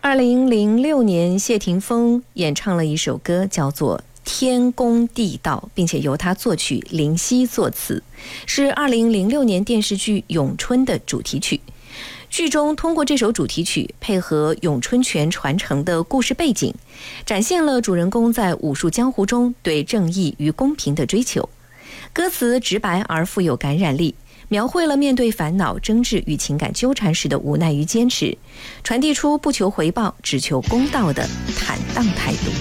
2006年，谢霆锋演唱了一首歌，叫做《天公地道》，并且由他作曲，林夕作词，是2006年电视剧《咏春》的主题曲。剧中通过这首主题曲，配合咏春拳传承的故事背景，展现了主人公在武术江湖中对正义与公平的追求。歌词直白而富有感染力，描绘了面对烦恼、争执与情感纠缠时的无奈与坚持，传递出不求回报、只求公道的坦荡态度。